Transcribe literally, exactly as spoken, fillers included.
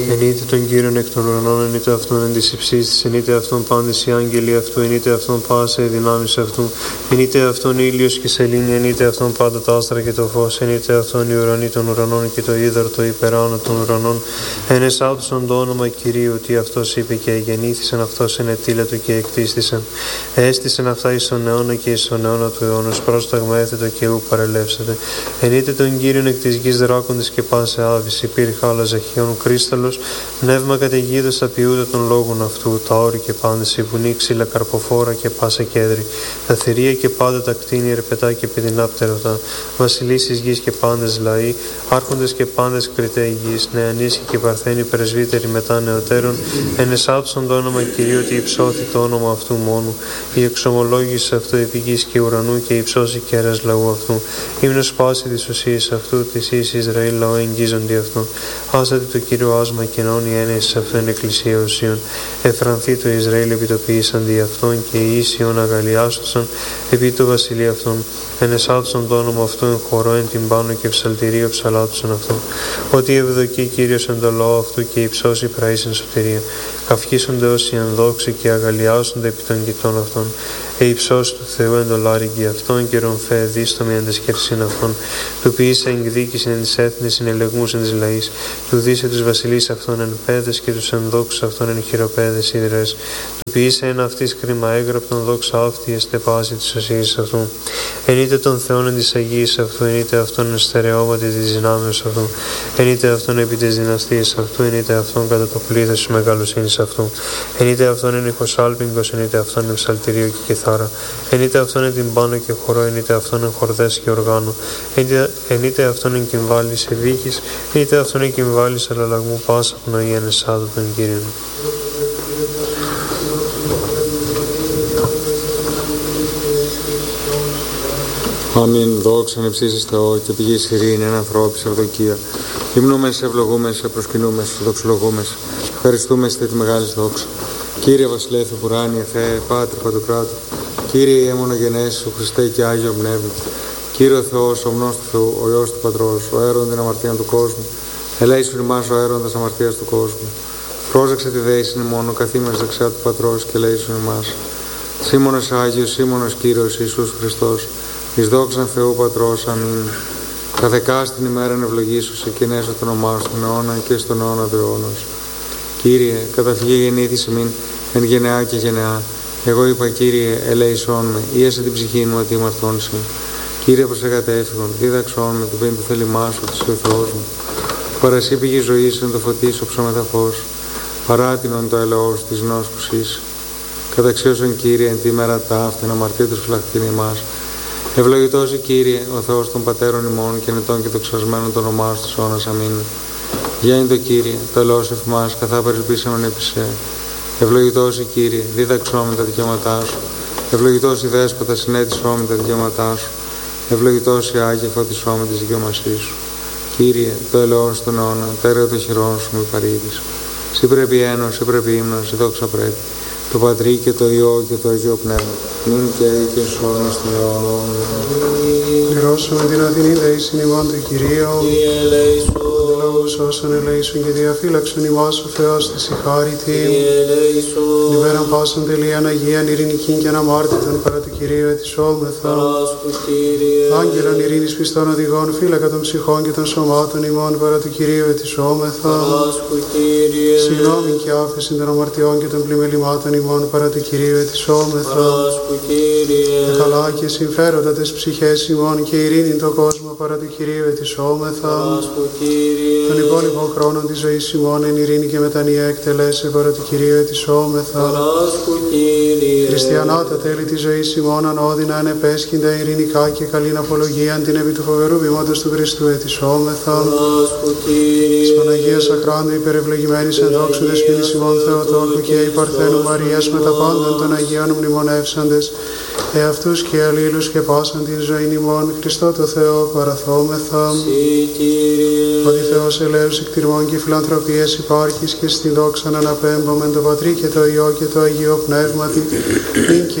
Ενείτε τον Κύριον εκ των ουρανών, ενείτε αυτόν εν της υψίστης, ενείτε αυτόν πάντες οι άγγελοι αυτού, ενείτε αυτόν πάσα οι δυνάμεις αυτού, ενείτε αυτόν ήλιος και σελήνη, ενείτε αυτόν πάντα τα άστρα και το φως, ενείτε αυτόν οι ουρανοί των ουρανών και το ύδαρο το υπεράνω των ουρανών. Ενεσάουτουσαν το όνομα Κυρίου, ότι αυτός είπε και εγεννήθησαν, αυτός ενετήλετο και εκτίστησαν. Έστησαν αυτά εις τον αιώνα και εις τον αιώνα του αιώνος, πρόσταγμα έθετο και ου παρελεύσατε. Ενείτε τον Κύριον εκ της γης δράκοντες και πάσε άβης, υπήρχα άλλα ζαχιών κρίσταλος, πνεύμα καταιγίδος απειούτα των λόγων αυτού, τα όρη και πάντες, η βουνή ξύλα καρποφόρα και πάσα κέντρη, τα θηρία και πάντα τα κτίνη, ερπετά και πεδινά πτερωτά, βασιλείς της γης και πάντες λαοί, άρχοντες και πάντες κριτέοι γης, νεανίσχοι και παρθένοι πρεσβύτεροι μετά νεωτέρων, ενεσάψαν το όνομα Κυρίου, ότι υψώθη το όνομα αυτού μόνο, η εξομολόγηση αυτού επί γης και ουρανού και υψώσει κέρας λαού αυτού, ύμνος πάση της ουσίας αυτού, της εις Ισραήλ λαό εγγίζονται αυτού, άσατε το Κύριο άσμα και νόν η ένεση αυτόν εκκλησία ουσίων, εφρανθεί το Ισραήλ επιτοπίησαν δι' αυτόν και οι ίσιον αγαλιάσουσαν επί του βασιλεία αυτών, ενεσάτουσαν το όνομα αυτού εν χορό εν την πάνω και ψαλτηρίο ψαλάτουσαν αυτού, ότι ευδοκεί Κύριος εν το λαό αυτού και υψώσει πραήσεν σωτηρία, καυχήσονται όσοι ενδόξοι και αγαλιάσονται επί των κοιτών αυτών, ε υψώσει του Θεού εν το λάρυγγι αυτών και ρομφέ δίστομοι εν τεσκερσίν αυτών, του ποιήσα εκδίκηση εν της έθνης συνελεγμούς εν της λαής, του δίσε τους βασιλείς αυτών εν πέδες και τους ενδόξους αυτών εν χειροπέδες ιδρές, του ποιήσα εν αυτής κρίμα έγραπτον δόξα αυτή εστεπάση της οσίας αυτού. Ενείτε τον Θεόν εν της Αγίας αυτού, ενείτε αυτόν εν στερεώματι της δυνάμεως αυτού, ενείτε αυτόν επί της δυναστείας αυτού, ενείτε αυτόν κατά το πλήθος της μεγαλοσύνης αυτού, ενείτε αυτόν εν ηχοσάλπιγγος, ενείτε αυτόν εν ψαλτηρίο και κιθάρα, ενείτε αυτόν εν την πάνω και χορό, ενείτε αυτόν εν χορδές και οργάνου, ενείτε αυτόν εν κυμβάλης ευήκης, ενείτε αυτόν εν κυμβάλης αλλαλαγμού πάσα πνοή εν εσάδο των Κύριων. Αμήν. Δόξα νεψίσεις Θεό και πηγής ειρήνη εν ανθρώπης ευδοκία. Υμνούμε σε, ευλογούμε σε, προσκυνούμε σε, δοξολογούμε σε. Ευχαριστούμε στη τη μεγάλη δόξα. Κύριε Βασιλέθε Πουράνιε Θεέ, Πάτρι Παντοκράτου, Κύριε Ιε μονογενές σου Χριστέ και Άγιο Πνεύμα. Κύριε ο Θεός, ο γνώστος του Θεού, ο Υιός του Πατρός, ο αίρον την αμαρτία του κόσμου, ελέησον ημάς ο αίροντας αμαρτίας του κόσμου. Πρόσεξε τη δέησιν μόνο καθήμενος δεξιά του Πατρός και ελέησον ημάς. Σίμωνος Άγιος, Σίμωνος Κύριος Ιησούς Χριστός, εις δόξαν Θεού Πατρός, αμήν. Καθεκάς την ημέραν ευλογήσου και νέσω το όνομά σου στον αιώνα και στον αιώνα του αιώνος. Κύριε, καταφυγή γεννήθης ημίν εν γενεά και γενεά. Εγώ είπα, Κύριε, ελέησόν με, ίεσε την ψυχή μου ότι ημαρτώνησε. Κύριε, προσεγατέφυγον, δίδαξόν με το πίν του θέλημά σου, της ο Θεός μου. Παρασύ πηγή ζωής εν το φωτίσο ψώμετα φως, παράτηνον το έλεος της νόσκουσης. Καταξίωσον, Κύριε, εν τη μέρα ταύτη, εν αμαρτία τους φυλαχτήν ημάς. Ευλογητός η Κύριε, ο Θεός των πατέρων ημών και νετών και δοξασμένων το όνομά σου της αιώνας. Αμήν. Γέννη το Κύριε, το ελαιός ευμάς, καθά περισπίσαμεν επί σε. Ευλογητός η Κύριε, δίδαξόν με τα δικαιώματά σου. Ευλογητός η Δέσποτα, συνέτησόν με τα δικαιώματά σου. Ευλογητός η Άγιε, φώτισόν με τις δικαιωμασίες σου. Κύριε, το ελαιός των αιώνα, τέρα των χειρών σου με παρήδης. Συ πρέπει ένος, συ πρέπει ύμνος, συ δόξα πρέπει. Το Πατρί και το Υιό και το Αγίο Πνεύμα, νυν και και σώνα στον αιώνα. Πληρώσουμε την αδεινή δέησιν ημών του Κυρίου, Κύριε ελέησον, του λόγους όσων ελέησον και διαφύλαξον ημάς ο Θεός της η χάριτη. Κύριε ελέησον, Λιβέραν πάσαν τελείαν Αγίαν ειρηνικήν και αναμάρτητον παρά του Κυρίου ετισόμεθα. παράσκου Κύριε, Άγγελον ειρήνης πιστών οδηγών, φύλακα των ψυχών και των σωμάτων ημών παρά του Κυρίου ετισόμεθα. παράσκου Κύριε, Συγγνώμη και άφεση των αμαρτιών και των πλημελημάτων ημών παρά του Κυρίου ετισόμεθα. παράσκου Κύριε, Και καλά και συμφέροντα τις ψυχές ημών και ειρήνη το κόσμο παρά του Κυρίου ετισόμεθα. παράσκου Κύριε, Των υπόλοιπων χρόνων της ζωής ημών εν ειρήνη και μετανία εκτελέσε παρά του Κυρίου ετισόμεθα. παράσκου Κύριε, Χριστιανά τα τέλη της ζωής ημών ανώδυνα ανεπέσχυντα ειρηνικά και καλήν απολογίαν την επί του φοβερού βήματος του Χριστού ετισόμεθα. παράσκου Κύριε, Της Παναγίας Αχράντου υπερευλογημένης εν δόξου δεσποινής ημών Θεοτόκου και η Παρθένου Μαρίας με τα πάντων των Αγίων μνημονεύσαντες, εαυτούς και αλλήλους και πάσαν την ζωήν ημών, Χριστό το Θεό παραθόμεθα. Συ Κύριε, Ότι Θεός ελέους εκτιρμών και φιλανθρωπίες υπάρχεις και στην δόξαν αναπέμπομεν το Πατρί και το Υιό και το Αγίο Πνεύματι, νυν και